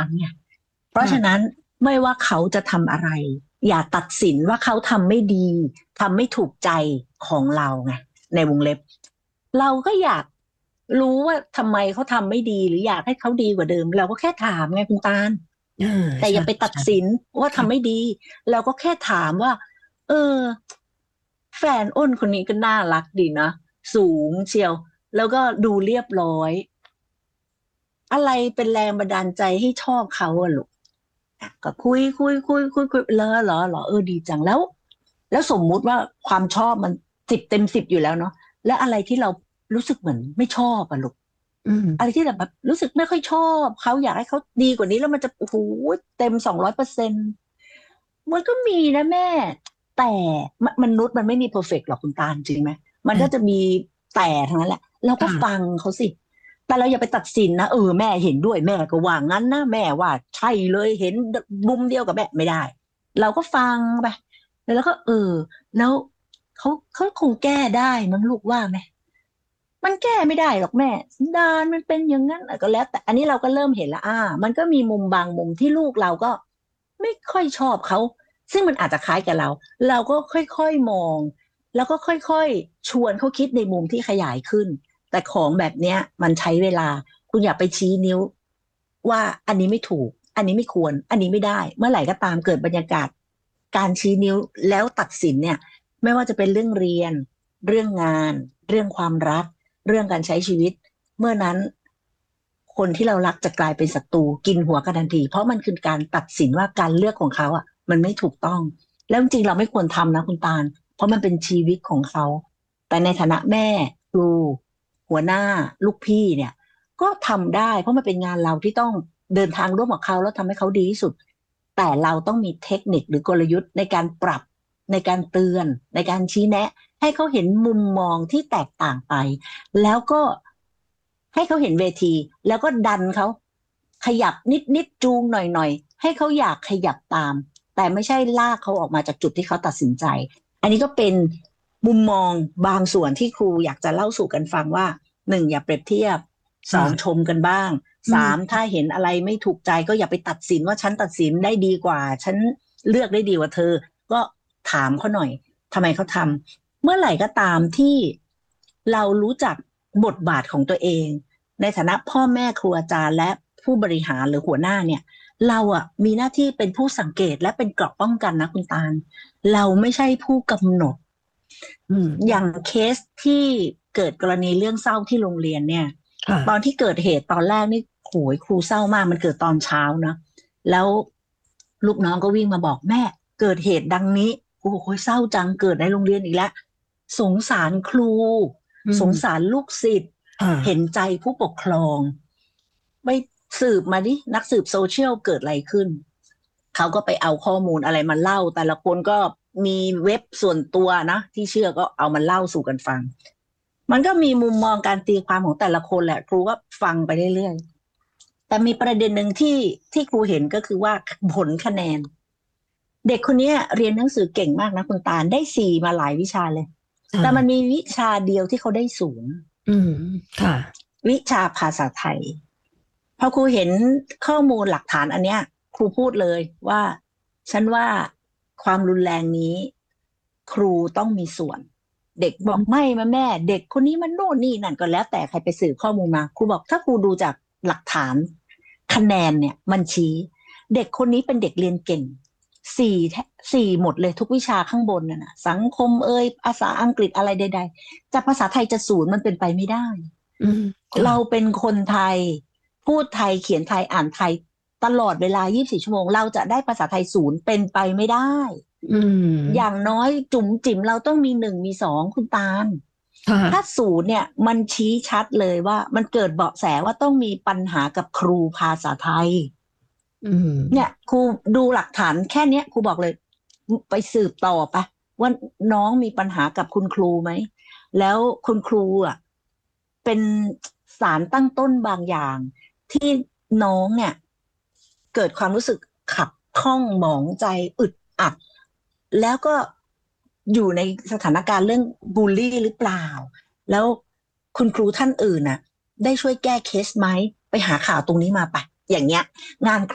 ไงเพราะฉะนั้นไม่ว่าเขาจะทำอะไรอย่าตัดสินว่าเขาทำไม่ดีทำไม่ถูกใจของเราไงในวงเล็บเราก็อยากรู้ว่าทำไมเขาทำไม่ดีหรืออยากให้เขาดีกว่าเดิมเราก็แค่ถามไงคุณตาลแต่อใช่ย่าไปตัดใช่สินว่าค่ะทำไม่ดีเราก็แค่ถามว่าเออแฟนอ้นคนนี้ก็น่ารักดีนะสูงเชียวแล้วก็ดูเรียบร้อยอะไรเป็นแรงบันดาลใจให้ชอบเขาอะลูกอ่ะก็คุยเหรอดีจังแล้วสมมุติว่าความชอบมัน10 เต็ม 10อยู่แล้วเนาะแล้วอะไรที่เรารู้สึกเหมือนไม่ชอบอะลูกอืมอะไรที่แบบรู้สึกไม่ค่อยชอบเขาอยากให้เขาดีกว่านี้แล้วมันจะโอ้โหเต็ม200%มันก็มีนะแม่แต่มนุษย์มันไม่มีเพอร์เฟกต์หรอกคุณตาลจริงไหมมันก็จะมีแต่ทั้งนั้นแหละเราก็ฟัค่ะงเขาสิ แต่เราอย่าไปตัดสินนะแม่เห็นด้วยแม่ก็ว่างั้นนะแม่ว่าใช่เลยเห็นมุมเดียวกับแม่ไม่ได้เราก็ฟังไปแล้วก็แล้วเขาคงแก้ได้มั้งลูกว่าไหมมันแก้ไม่ได้หรอกแม่สันดานมันเป็นอย่างนั้นก็แล้วแต่อันนี้เราก็เริ่มเห็นแล้วมันก็มีมุมบางมุมที่ลูกเราก็ไม่ค่อยชอบเขาซึ่งมันอาจจะคล้ายกับเราก็ค่อยๆมองแล้วก็ค่อยๆชวนเขาคิดในมุมที่ขยายขึ้น แต่ของแบบเนี้ยมันใช้เวลาคุณอย่าไปชี้นิ้วว่าอันนี้ไม่ถูกอันนี้ไม่ควรอันนี้ไม่ได้เมื่อไหร่ก็ตามเกิดบรรยากาศการชี้นิ้วแล้วตัดสินเนี่ยไม่ว่าจะเป็นเรื่องเรียนเรื่องงานเรื่องความรักเรื่องการใช้ชีวิตเมื่อนั้นคนที่เรารักจะกลายเป็นศัตรูกินหัวกันทันทีเพราะมันคือการตัดสินว่าการเลือกของเขามันไม่ถูกต้องแล้วจริงๆเราไม่ควรทำนะคุณตาลเพราะมันเป็นชีวิตของเขาแต่ในฐานะแม่ครู หัวหน้าลูกพี่เนี่ยก็ทำได้เพราะมันเป็นงานเราที่ต้องเดินทางร่วมกับเขาแล้วทำให้เขาดีที่สุดแต่เราต้องมีเทคนิคหรือกลยุทธ์ในการปรับในการเตือนในการชี้แนะให้เขาเห็นมุมมองที่แตกต่างไปแล้วก็ให้เขาเห็นเวทีแล้วก็ดันเขาขยับนิดนิดจูงหน่อยหน่อยให้เขาอยากขยับตามแต่ไม่ใช่ลากเขาออกมาจากจุดที่เขาตัดสินใจ อันนี้ก็เป็นมุมมองบางส่วนที่ครูอยากจะเล่าสู่กันฟังว่า1อย่าเปรียบเทียบ2ชค่ะมกันบ้าง3 อืมถ้าเห็นอะไรไม่ถูกใจก็อย่าไปตัดสินว่าฉันตัดสินได้ดีกว่าฉันเลือกได้ดีกว่าเธอก็ถามเขาหน่อยทำไมเขาทำเมื่อไหร่ก็ตามที่เรารู้จักบทบาทของตัวเองในฐานะพ่อแม่ครูอาจารย์และผู้บริหารหรือหัวหน้าเนี่ยเรามีหน้าที่เป็นผู้สังเกตและเป็นเกราะป้องกันนะคุณตาล เราไม่ใช่ผู้กำหนดอืมอย่างเคสที่เกิดกรณีเรื่องเศร้าที่โรงเรียนเนี่ยค่ะตอนที่เกิดเหตุตอนแรกนี่โหยครูเศร้ามากมันเกิดตอนเช้านะแล้วลูกน้องก็วิ่งมาบอกแม่เกิดเหตุดังนี้โอ้โหเศร้าจังเกิดในโรงเรียนอีกแล้วสงสารครูอืมสงสารลูกศิษย์ค่ะเห็นใจผู้ปกครองไปสืบมาดินักสืบโซเชียลเกิดอะไรขึ้น เขาก็ไปเอาข้อมูลอะไรมาเล่าแต่ละคนก็มีเว็บส่วนตัวนะที่เชื่อก็เอามาเล่าสู่กันฟังมันก็มีมุมมองการตีความของแต่ละคนแหละครูก็ฟังไปเรื่อยๆแต่มีประเด็นหนึ่งที่ครูเห็นก็คือว่าผลคะแนนเด็กคนนี้เรียนหนังสือเก่งมากนะคุณตาลได้4มาหลายวิชาเลยแต่มันค่ะมีวิชาเดียวที่เขาได้0 อืมค่ะวิชาภาษาไทย พอครูเห็นข้อมูลหลักฐานอันเนี้ยครูพูดเลยว่าฉันว่าความรุนแรงนี้ครูต้องมีส่วนเด็กบอกไม่มาแม่เด็กคนนี้มันโน่นนี่นั่นก็แล้วแต่ใครไปสืบข้อมูลมาครูบอกถ้าครูดูจากหลักฐานคะแนนเนี่ยมันชี้เด็กคนนี้เป็นเด็กเรียนเก่งสี่สี่หมดเลยทุกวิชาข้างบนน่ะนะสังคมภาษาอังกฤษอะไรใดๆจากภาษาไทยจะ0มันเป็นไปไม่ได้อืมค่ะเราเป็นคนไทยพูดไทยเขียนไทยอ่านไทยตลอดเวลา24ชั่วโมงเราจะได้ภาษาไทย0เป็นไปไม่ได้อือย่างมน้อยจุ๋มจิ๋มเราต้องมี1มี2คุณตาลค่ะถ้า0เนี่ยมันชี้ชัดเลยว่ามันเกิดเบาะแสว่าต้องมีปัญหากับครูภาษาไทยอืมเนี่ยครูดูหลักฐานแค่เนี้ยครูบอกเลยไปสืบต่อปะว่าน้องมีปัญหากับคุณครูไหมแล้วคุณครูเป็นสารตั้งต้นบางอย่างที่น้องเนี่ยเกิดความรู้สึกขับข้องหมองใจอึดอัดแล้วก็อยู่ในสถานการณ์เรื่องบูลลี่หรือเปล่าแล้วคุณครูท่านอื่นได้ช่วยแก้เคสไหมไปหาข่าวตรงนี้มาปะอย่างเงี้ยงาน